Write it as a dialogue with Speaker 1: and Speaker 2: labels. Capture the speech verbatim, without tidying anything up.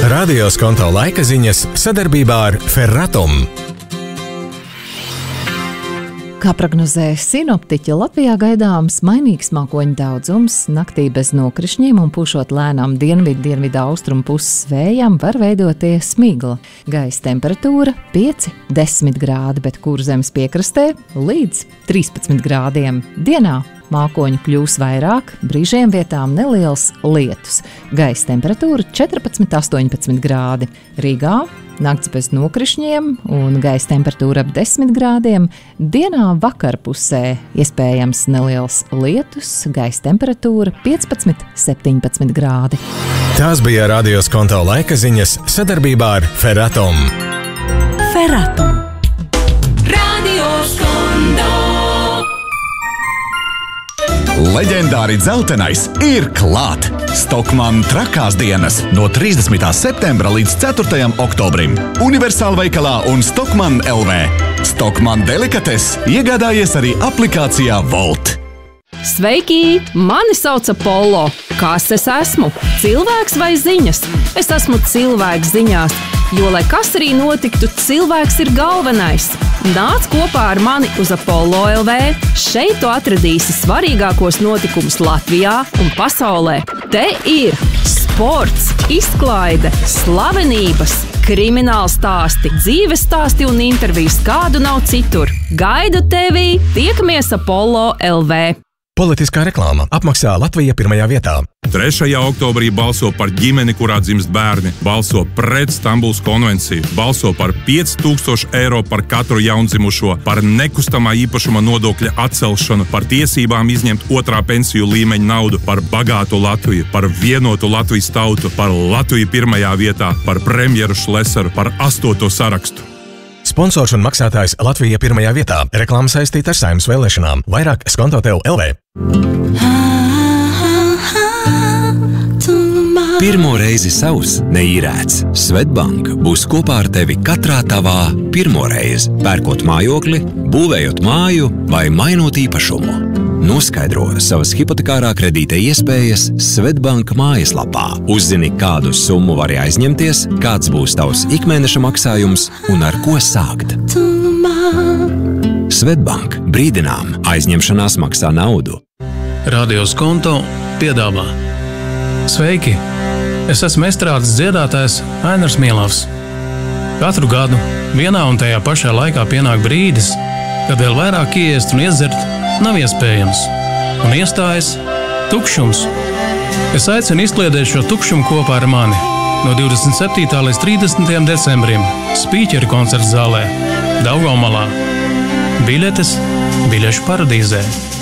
Speaker 1: Radio Skonto laika ziņas sadarbībā ar Ferratum.
Speaker 2: Kā prognozē sinoptiķi, Latvijā gaidāms mainīgs mākoņu daudzums, naktī bez nokrišņiem un pušot lēnām dienvidu, dienvidu austrumu puses vējām var veidoties smigla. Gaisa temperatūra pieci līdz desmit grādi, bet Kurzemes piekrastē līdz trīspadsmit grādiem. Dienā mākoņu kļūs vairāk, brīžiem vietām neliels lietus. Gaisa temperatūra četrpadsmit līdz astoņpadsmit grādi. Rīgā nakts bez nokrišņiem un gaisa temperatūra ap desmit grādiem. Dienā vakarpusē iespējams neliels lietus, gaisa temperatūra piecpadsmit līdz septiņpadsmit grādi.
Speaker 1: Tās bija Radio Skonto laika ziņas sadarbībā ar Ferratum.
Speaker 2: Ferratum.
Speaker 3: Radio Skonto.
Speaker 4: Leģendāri dzeltenais ir klāt! Stokman trakās dienas no trīsdesmitā septembra līdz ceturtajam oktobrim. Universāla veikalā un Stokman L V. Stokman delikates iegādājies arī aplikācijā Volt.
Speaker 5: Sveiki! Mani sauc Apollo. Kas es esmu? Cilvēks vai ziņas? Es esmu cilvēks ziņās, jo, lai kas arī notiktu, cilvēks ir galvenais. Nāc kopā ar mani uz Apollo L V. Šeit tu atradīsi svarīgākos notikumus Latvijā un pasaulē. Te ir sports, izklaide, slavenības, krimināla stāsti, dzīves stāsti un intervijas, kādu nav citur. Gaidu tevi! Tiekamies Apollo L V.
Speaker 1: Politiskā reklāma apmaksā Latvija pirmajā vietā.
Speaker 6: trešajā oktobrī balso par ģimeni, kurā dzimst bērni, balso pret Stambulas konvenciju, balso par pieci tūkstoši eiro par katru jaundzimušo, par nekustamā īpašuma nodokļa atcelšanu, par tiesībām izņemt otrā pensiju līmeņa naudu, par bagātu Latviju, par vienotu Latvijas tautu, par Latviju pirmajā vietā, par premjeru Šlesaru, par astoto sarakstu.
Speaker 1: Sponsors un maksātājs Latvija pirmajā vietā. Reklāma saistīta ar Saeimas vēlēšanām. Vairāk Skonto tev L V.
Speaker 7: Pirmo reizi savs neīrēts. Svetbank būs kopā ar tevi katrā tavā pirmo reizi. Pērkot mājokli, būvējot māju vai mainot īpašumu. Noskaidro savas hipotekārā kredīta iespējas Svetbank mājaslapā. Uzzini, kādu summu vari aizņemties, kāds būs tavs ikmēneša maksājums un ar ko sākt. Svetbank brīdinām, aizņemšanās maksā naudu.
Speaker 8: Radio Skonto piedāvā. Sveiki! Es esmu estrādes dziedātājs Ainars Mielavs. Katru gadu vienā un tajā pašā laikā pienāk brīdis, kad vēl vairāk iest un iedzert nav iespējams, un iestājas tukšums. Es aicinu izkliedēt šo tukšumu kopā ar mani no divdesmit septītā līdz trīsdesmitajam decembrim Spīķeri koncerts zālē Daugavmalā. Biļetes Biļešu paradīzē.